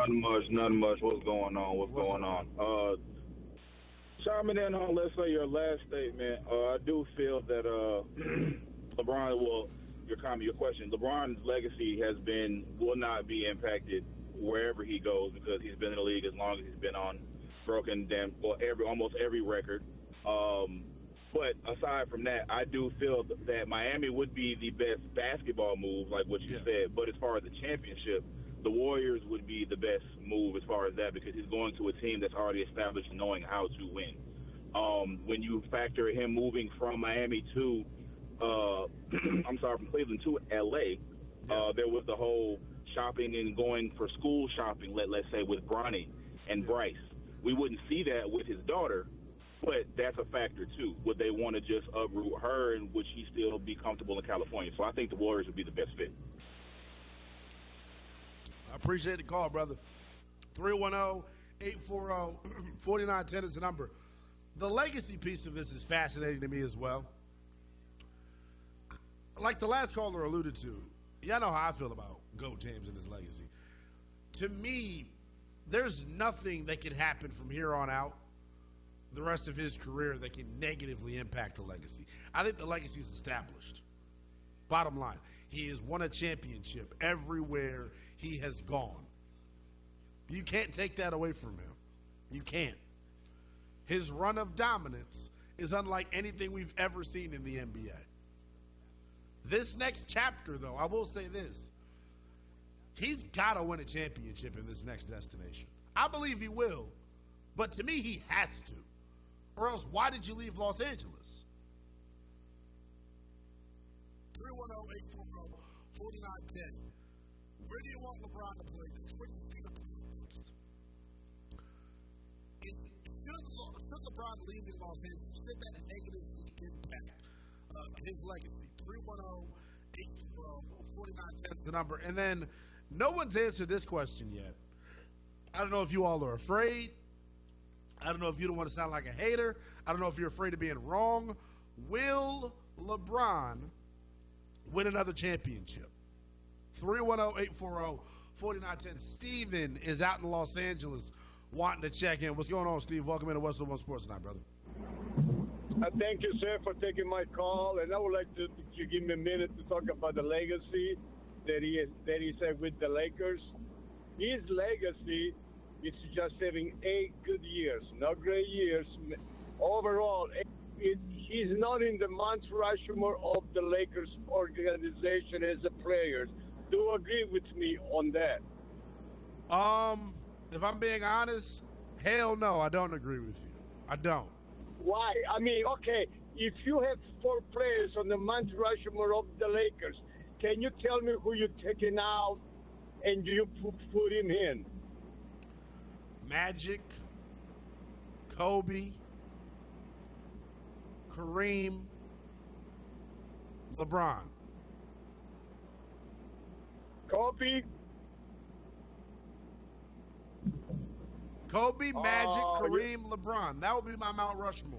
Nothing much. What's going on? What's going up, on? Chiming in on, let's say, your last statement, I do feel that LeBron, well, your question, LeBron's legacy will not be impacted wherever he goes because he's been in the league as long as he's been on, broken almost every record. But aside from that, I do feel that Miami would be the best basketball move, like what you said. But as far as the championship, the Warriors would be the best move as far as that because he's going to a team that's already established knowing how to win. When you factor him moving from Miami to, from Cleveland to L.A., there was the whole shopping and going for school shopping, let's say, with Bronny and Bryce. We wouldn't see that with his daughter, but that's a factor, too. Would they want to just uproot her, and would she still be comfortable in California? So I think the Warriors would be the best fit. I appreciate the call, brother. 310-840-4910 is the number. The legacy piece of this is fascinating to me as well. Like the last caller alluded to, y'all know how I feel about GOAT James and his legacy. To me, there's nothing that can happen from here on out the rest of his career that can negatively impact the legacy. I think the legacy is established. Bottom line, he has won a championship everywhere he has gone. You can't take that away from him. You can't. His run of dominance is unlike anything we've ever seen in the NBA. This next chapter, though, I will say this. He's got to win a championship in this next destination. I believe he will, but to me, he has to. Or else, why did you leave Los Angeles? 310-840-4910. Where do you want LeBron to play next? Where do you see him play next? Should LeBron leave in Los Angeles? Should that negatively impact his legacy? 310-840-4910 is the number. And then no one's answered this question yet. I don't know if you all are afraid. I don't know if you don't want to sound like a hater. I don't know if you're afraid of being wrong. Will LeBron win another championship? 310-840-4910. Steven is out in Los Angeles wanting to check in. What's going on, Steve? Welcome into Western One Sports tonight, brother. Thank you, sir, for taking my call. And I would like to give me a minute to talk about the legacy that he said with the Lakers. His legacy is just having 8 good years, not great years. Overall, he's not in the Mount Rushmore of the Lakers organization as a player. Do you agree with me on that? If I'm being honest, hell no, I don't agree with you. I don't. Why? I mean, okay, if you have 4 players on the Mount Rushmore of the Lakers, can you tell me who you're taking out and you put him in? Magic, Kobe, Kareem, LeBron. Kobe, Magic, Kareem, LeBron. That would be my Mount Rushmore.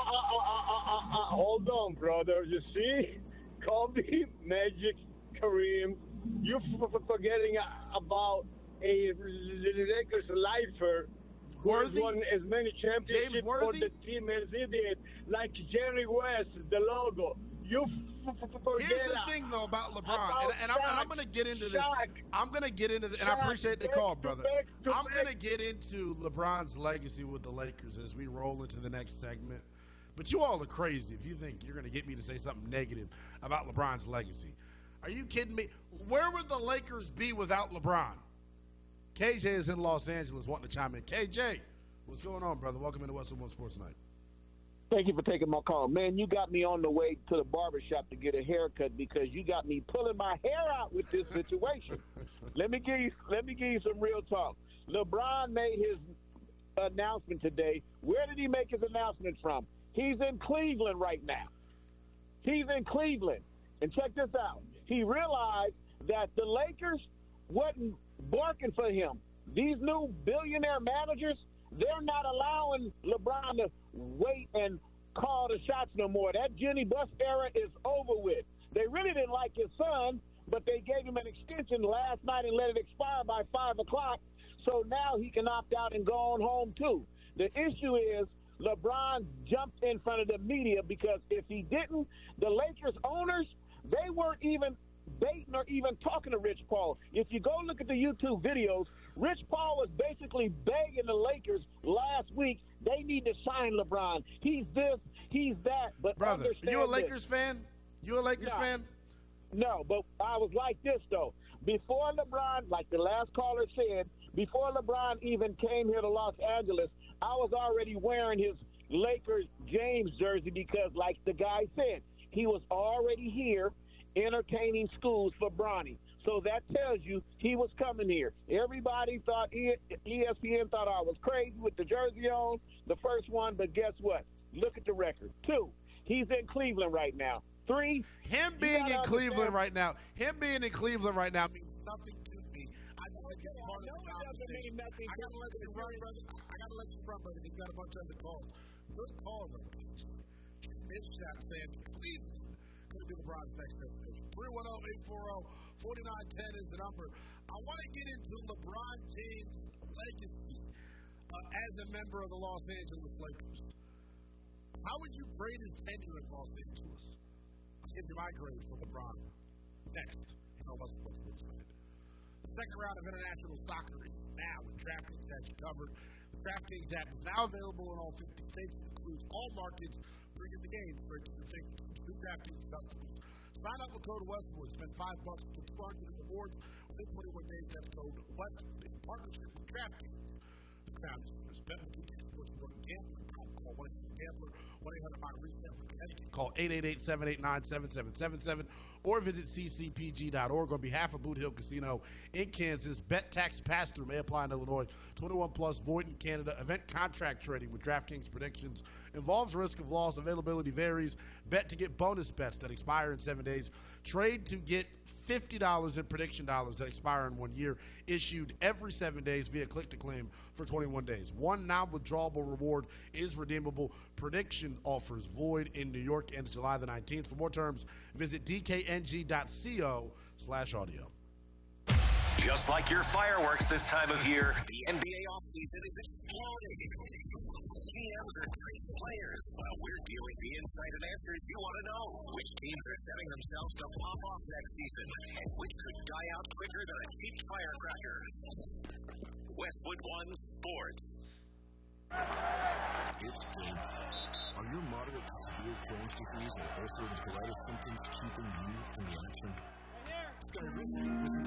Hold on, brother. You see? Kobe, Magic, Kareem. You're forgetting about a Lakers lifer who has won as many championships for the team as he did, like Jerry West, the logo. You forget. Here's the thing, though, about LeBron, and I'm going to get into this. I'm going to get into this, and I appreciate the call, brother. I'm going to get into LeBron's legacy with the Lakers as we roll into the next segment. But you all are crazy if you think you're going to get me to say something negative about LeBron's legacy. Are you kidding me? Where would the Lakers be without LeBron? KJ is in Los Angeles wanting to chime in. KJ, what's going on, brother? Welcome into Western One Sports Night. Thank you for taking my call. Man, you got me on the way to the barbershop to get a haircut because you got me pulling my hair out with this situation. Let me give you some real talk. LeBron made his announcement today. Where did he make his announcement from? He's in Cleveland right now. He's in Cleveland. And check this out. He realized that the Lakers wasn't barking for him. These new billionaire managers, they're not allowing LeBron to wait and call the shots no more. That Jenny Buss era is over with. They really didn't like his son, but they gave him an extension last night and let it expire by 5 o'clock. So now he can opt out and go on home too. The issue is LeBron jumped in front of the media because if he didn't, the Lakers owners, they weren't even baiting or even talking to Rich Paul. If you go look at the YouTube videos, Rich Paul was basically begging the Lakers last week, they need to sign LeBron. He's this, he's that. But brother, you a Lakers fan? You a Lakers fan? No, but I was like this, though. Before LeBron, like the last caller said, before LeBron even came here to Los Angeles, I was already wearing his Lakers James jersey because, like the guy said, he was already here entertaining schools for Bronny. So that tells you he was coming here. Everybody thought, ESPN thought I was crazy with the jersey on, the first one, but guess what? Look at the record. 2, he's in Cleveland right now. 3, him being in Cleveland right now means nothing to me. I know it gets part of the conversation. I gotta let you run, brother. He's got a bunch of other calls. Good call, though. Mid-shot fan in Cleveland. Gonna be LeBron's next destination. 310-840-4910 is the number. I want to get into LeBron James' legacy as a member of the Los Angeles Lakers. How would you grade his tenure in Los Angeles? I'll give you my grade for LeBron next. You know what's excited. The second round of international soccer is now with DraftKings has you covered. The DraftKings app is now available in all 50 states. It includes all markets, bringing the game straight to your fingertips. New DraftKings customers. Sign up with code Westwood. Spend $5 to get $200 in rewards within 21 days. That's code Westwood in partnership with DraftKings. The crown is yours. Bet with 2K Sports and gambling. Call 1-800-GAMBLER. 1-800-MY-RESET for Connecticut. Call 888-789-7777 or visit ccpg.org. On behalf of Boot Hill Casino in Kansas, bet tax pass-through may apply in Illinois. 21 plus, void in Canada. Event contract trading with DraftKings predictions involves risk of loss. Availability varies. Bet to get bonus bets that expire in 7 days. Trade to get $50 in prediction dollars that expire in 1 year, issued every 7 days via click-to-claim for 21 days. One non-withdrawable reward is redeemable. Prediction offers void in New York ends July the 19th. For more terms, visit dkng.co/audio. Just like your fireworks this time of year, the NBA offseason is exploding. GMs are trading players, while we're dealing the insight and answers you want to know. Which teams are setting themselves to pop off next season, and which could die out quicker than a cheap firecracker. Westwood One Sports. It's game time. Are your moderate to severe Crohn's disease or ulcerative colitis symptoms keeping you from the action? Sky Vision